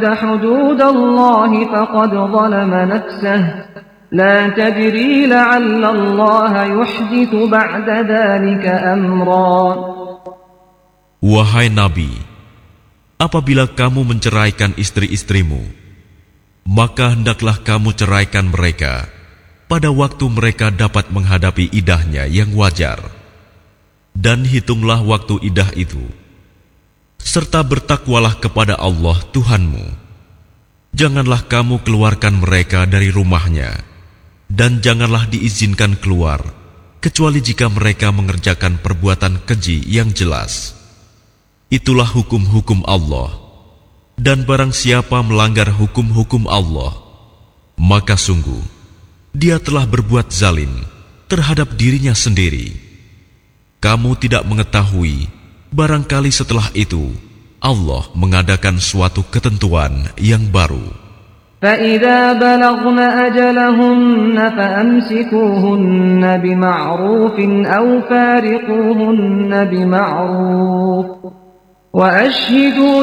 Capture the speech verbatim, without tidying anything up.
تعد حدود الله فقد ظلم نفسه لا تدري لعل الله يحدث بعد ذلك أمرا. Wahai Nabi, apabila kamu menceraikan istri-istrimu, maka hendaklah kamu ceraikan mereka pada waktu mereka dapat menghadapi idahnya yang wajar. Dan hitunglah waktu idah itu, serta bertakwalah kepada Allah Tuhanmu. Janganlah kamu keluarkan mereka dari rumahnya, dan janganlah diizinkan keluar, kecuali jika mereka mengerjakan perbuatan keji yang jelas. Itulah hukum-hukum Allah. Dan barang siapa melanggar hukum-hukum Allah, maka sungguh dia telah berbuat zalim terhadap dirinya sendiri. Kamu tidak mengetahui, barangkali setelah itu Allah mengadakan suatu ketentuan yang baru. فَإِذَا بَلَغْنَ أَجَلَهُنَّ فَأَمْسِكُوهُنَّ بِمَعْرُوفٍ أَوْ فَارِقُوهُنَّ بِمَعْرُوفٍ وَأَشْهِدُوا